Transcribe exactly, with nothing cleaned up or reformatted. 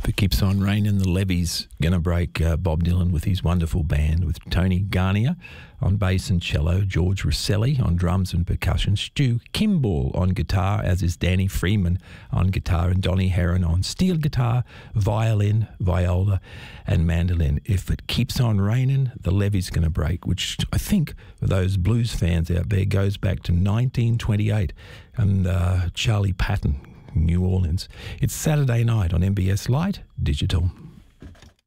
If it keeps on raining, the levee's going to break. Uh, Bob Dylan with his wonderful band with Tony Garnier on bass and cello, George Rosselli on drums and percussion, Stu Kimball on guitar, as is Danny Freeman on guitar, and Donny Heron on steel guitar, violin, viola and mandolin. If it keeps on raining, the levee's going to break, which I think for those blues fans out there goes back to nineteen twenty-eight and uh, Charlie Patton, New Orleans. It's Saturday night on M B S Light Digital.